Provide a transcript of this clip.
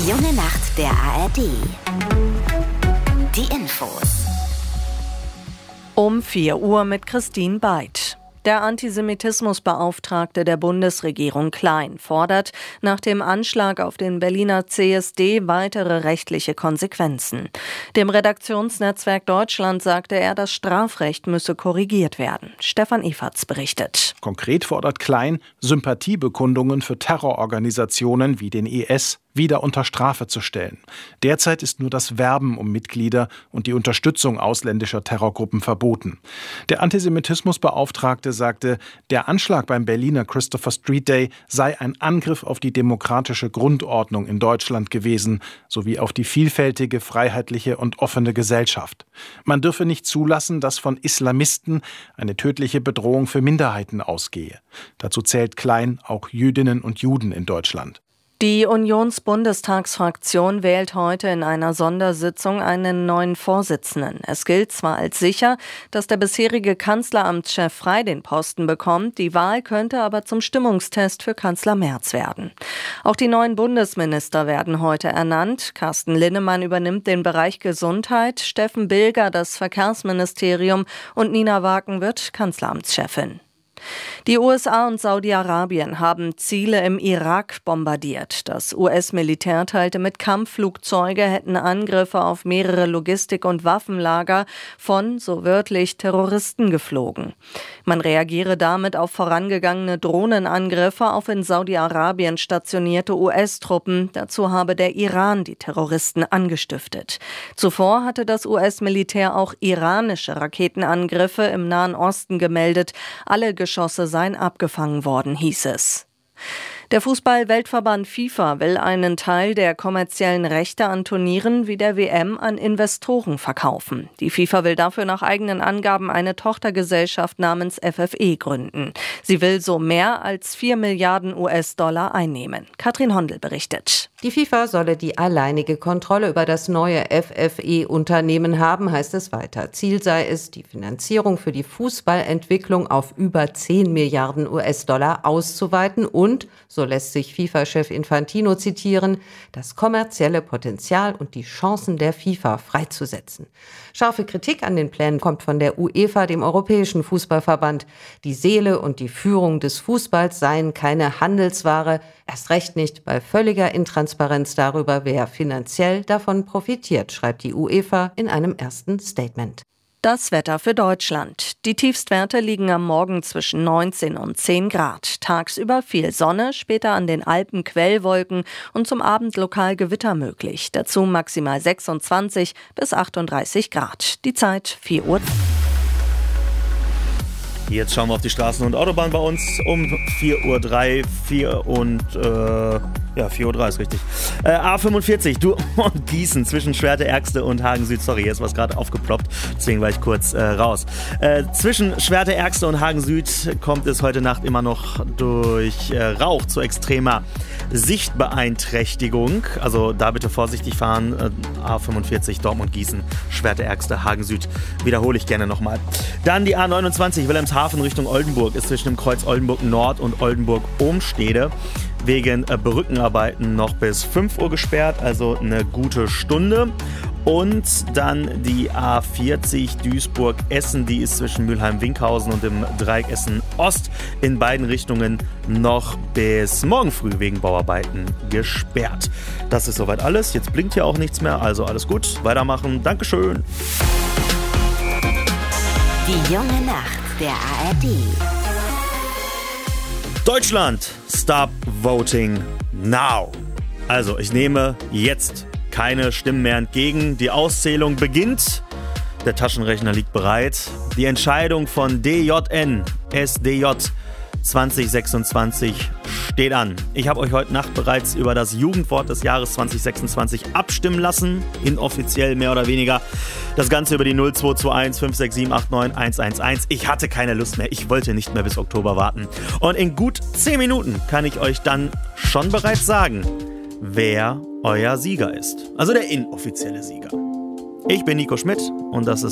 Die junge Nacht der ARD. Die Infos. Um 4 Uhr mit Christine Beid. Der Antisemitismusbeauftragte der Bundesregierung Klein fordert nach dem Anschlag auf den Berliner CSD weitere rechtliche Konsequenzen. Dem Redaktionsnetzwerk Deutschland sagte er, das Strafrecht müsse korrigiert werden. Stefan Eferts berichtet. Konkret fordert Klein, Sympathiebekundungen für Terrororganisationen wie den IS wieder unter Strafe zu stellen. Derzeit ist nur das Werben um Mitglieder und die Unterstützung ausländischer Terrorgruppen verboten. Der Antisemitismusbeauftragte sagte, der Anschlag beim Berliner Christopher Street Day sei ein Angriff auf die demokratische Grundordnung in Deutschland gewesen, sowie auf die vielfältige, freiheitliche und offene Gesellschaft. Man dürfe nicht zulassen, dass von Islamisten eine tödliche Bedrohung für Minderheiten ausgehe. Dazu zählt Klein auch Jüdinnen und Juden in Deutschland. Die Unions-Bundestagsfraktion wählt heute in einer Sondersitzung einen neuen Vorsitzenden. Es gilt zwar als sicher, dass der bisherige Kanzleramtschef Frey den Posten bekommt, die Wahl könnte aber zum Stimmungstest für Kanzler Merz werden. Auch die neuen Bundesminister werden heute ernannt. Carsten Linnemann übernimmt den Bereich Gesundheit, Steffen Bilger das Verkehrsministerium und Nina Waken wird Kanzleramtschefin. Die USA und Saudi-Arabien haben Ziele im Irak bombardiert. Das US-Militär teilte mit, Kampfflugzeuge hätten Angriffe auf mehrere Logistik- und Waffenlager von, so wörtlich, Terroristen geflogen. Man reagiere damit auf vorangegangene Drohnenangriffe auf in Saudi-Arabien stationierte US-Truppen. Dazu habe der Iran die Terroristen angestiftet. Zuvor hatte das US-Militär auch iranische Raketenangriffe im Nahen Osten gemeldet. Alle Geschosse seien abgefangen worden, hieß es. Der Fußball-Weltverband FIFA will einen Teil der kommerziellen Rechte an Turnieren wie der WM an Investoren verkaufen. Die FIFA will dafür nach eigenen Angaben eine Tochtergesellschaft namens FFE gründen. Sie will so mehr als 4 Milliarden US-Dollar einnehmen. Katrin Hondel berichtet. Die FIFA solle die alleinige Kontrolle über das neue FFE-Unternehmen haben, heißt es weiter. Ziel sei es, die Finanzierung für die Fußballentwicklung auf über 10 Milliarden US-Dollar auszuweiten und, so lässt sich FIFA-Chef Infantino zitieren, das kommerzielle Potenzial und die Chancen der FIFA freizusetzen. Scharfe Kritik an den Plänen kommt von der UEFA, dem Europäischen Fußballverband. Die Seele und die Führung des Fußballs seien keine Handelsware, erst recht nicht bei völliger Intransparenz darüber, wer finanziell davon profitiert, schreibt die UEFA in einem ersten Statement. Das Wetter für Deutschland. Die Tiefstwerte liegen am Morgen zwischen 19 und 10 Grad. Tagsüber viel Sonne, später an den Alpen Quellwolken und zum Abend lokal Gewitter möglich. Dazu maximal 26 bis 38 Grad. Die Zeit 4 Uhr. Jetzt schauen wir auf die Straßen und Autobahnen bei uns um 4:03 Uhr. 4:03 Uhr ist richtig. A45, Dortmund Gießen zwischen Schwerte-Ärgste und Hagen Süd. Sorry, hier ist was gerade aufgeploppt, deswegen war ich kurz raus. Zwischen Schwerte-Ärgste und Hagen Süd kommt es heute Nacht immer noch durch Rauch zu extremer Sichtbeeinträchtigung. Also da bitte vorsichtig fahren. A45, Dortmund Gießen, Schwerte-Ärgste, Hagen Süd. Wiederhole ich gerne nochmal. Dann die A29, Wilhelmshaven Richtung Oldenburg, ist zwischen dem Kreuz Oldenburg Nord und Oldenburg Ohmstede wegen Brückenarbeiten noch bis 5 Uhr gesperrt, also eine gute Stunde. Und dann die A40 Duisburg-Essen, die ist zwischen Mülheim-Winkhausen und dem Dreieck Essen-Ost in beiden Richtungen noch bis morgen früh wegen Bauarbeiten gesperrt. Das ist soweit alles. Jetzt blinkt hier auch nichts mehr, also alles gut. Weitermachen. Dankeschön. Die junge Nacht der ARD. Deutschland, stop voting now. Also, ich nehme jetzt keine Stimmen mehr entgegen. Die Auszählung beginnt. Der Taschenrechner liegt bereit. Die Entscheidung von DJN, SDJ 2026 steht an. Ich habe euch heute Nacht bereits über das Jugendwort des Jahres 2026 abstimmen lassen, inoffiziell mehr oder weniger. Das Ganze über die 0221 567 89 111. Ich hatte keine Lust mehr, ich wollte nicht mehr bis Oktober warten. Und in gut 10 Minuten kann ich euch dann schon bereits sagen, wer euer Sieger ist. Also der inoffizielle Sieger. Ich bin Nico Schmidt und das ist